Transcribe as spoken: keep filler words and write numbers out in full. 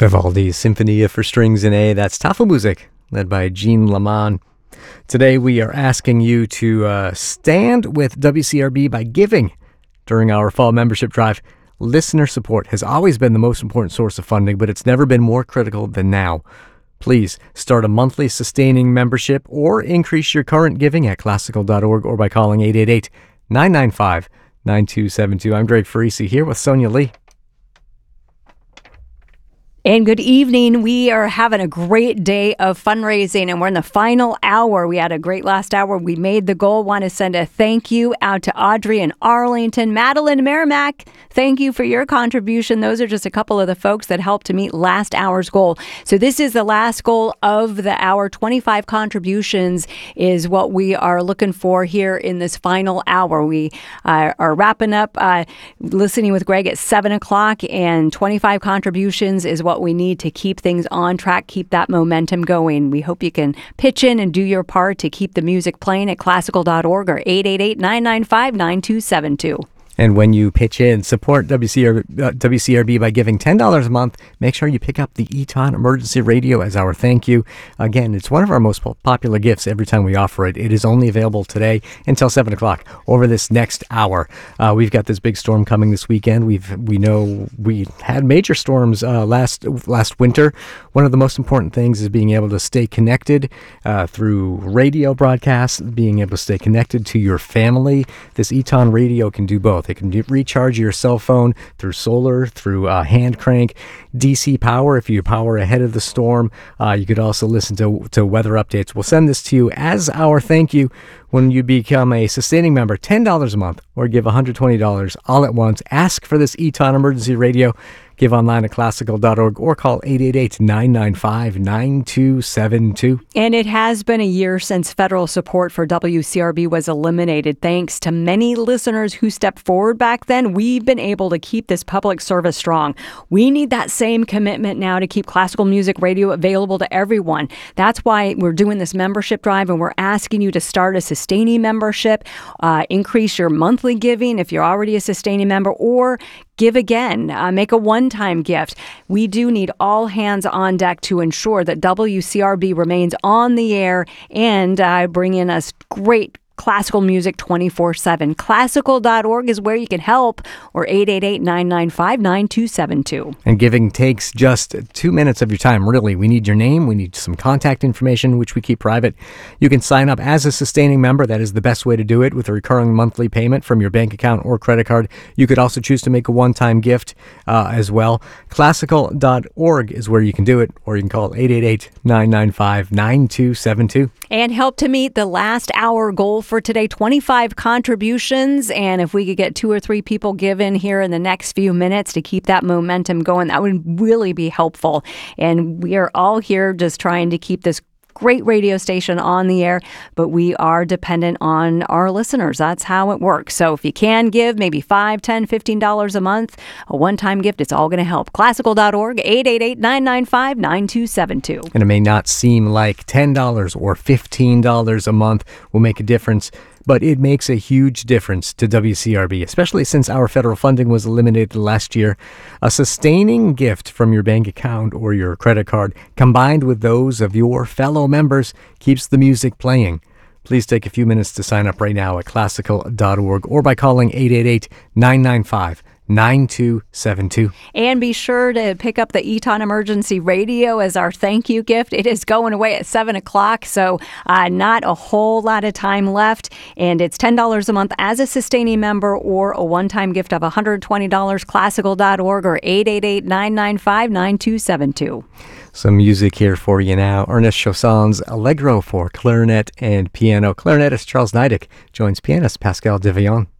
Vivaldi's Symphonia for Strings in A. That's Tafelmusik, led by Jean Lamont. Today we are asking you to uh, stand with W C R B by giving during our fall membership drive. Listener support has always been the most important source of funding, but it's never been more critical than now. Please start a monthly sustaining membership or increase your current giving at classical dot org or by calling eight eight eight, nine nine five, nine two seven two. I'm Greg Farisi here with Sonia Lee. And good evening. We are having a great day of fundraising, and we're in the final hour. We had a great last hour. We made the goal. Want to send a thank you out to Audrey in Arlington, Madeline Merrimack. Thank you for your contribution. Those are just a couple of the folks that helped to meet last hour's goal. So this is the last goal of the hour. twenty-five contributions is what we are looking for here in this final hour. We uh, are wrapping up uh, listening with Greg at seven o'clock, and twenty-five contributions is what we need to keep things on track, keep that momentum going. We hope you can pitch in and do your part to keep the music playing at classical dot org or eight eight eight, nine nine five, nine two seven two. And when you pitch in, support W C R, uh, W C R B by giving ten dollars a month. Make sure you pick up the Eton Emergency Radio as our thank you. Again, it's one of our most popular gifts every time we offer it. It is only available today until seven o'clock over this next hour. Uh, we've got this big storm coming this weekend. We've We know we had major storms uh, last last winter. One of the most important things is being able to stay connected uh, through radio broadcasts, being able to stay connected to your family. This Eton Radio can do both. It can recharge your cell phone through solar, through uh, hand crank, D C power if you power ahead of the storm. Uh, you could also listen to, to weather updates. We'll send this to you as our thank you when you become a sustaining member, ten dollars a month, or give one hundred twenty dollars all at once. Ask for this Eton Emergency Radio. Give online at classical dot org or call eight eight eight, nine nine five, nine two seven two. And it has been a year since federal support for W C R B was eliminated. Thanks to many listeners who stepped forward back then, we've been able to keep this public service strong. We need that same commitment now to keep classical music radio available to everyone. That's why we're doing this membership drive, and we're asking you to start a sustaining membership, uh, increase your monthly giving if you're already a sustaining member, or give again, uh, make a one-time gift. We do need all hands on deck to ensure that W C R B remains on the air and uh, bring in us great classical music twenty-four seven. classical dot org is where you can help, or eight eight eight, nine nine five, nine two seven two. And giving takes just two minutes of your time, really. We need your name. We need some contact information, which we keep private. You can sign up as a sustaining member. That is the best way to do it, with a recurring monthly payment from your bank account or credit card. You could also choose to make a one-time gift uh, as well. classical dot org is where you can do it, or you can call eight eight eight, nine nine five, nine two seven two. And help to meet the last hour goal for today, twenty-five contributions. And if we could get two or three people given here in the next few minutes to keep that momentum going, that would really be helpful. And we are all here just trying to keep this great radio station on the air, but we are dependent on our listeners. That's how it works. So if you can give maybe five, ten, fifteen dollars a month, a one-time gift, it's all going to help. classical dot org, eight eight eight, nine nine five, nine two seven two. And it may not seem like ten dollars or fifteen dollars a month will make a difference, but it makes a huge difference to W C R B, especially since our federal funding was eliminated last year. A sustaining gift from your bank account or your credit card, combined with those of your fellow members, keeps the music playing. Please take a few minutes to sign up right now at classical dot org or by calling eight eight eight, nine nine five, nine two seven two. And be sure to pick up the Eton Emergency Radio as our thank you gift. It is going away at seven o'clock, so uh, not a whole lot of time left. And it's ten dollars a month as a sustaining member, or a one-time gift of one hundred twenty dollars, classical dot org or eight eight eight, nine nine five, nine two seven two. Some music here for you now. Ernest Chaussin's Allegro for clarinet and piano. Clarinetist Charles Nidick joins pianist Pascal Devion.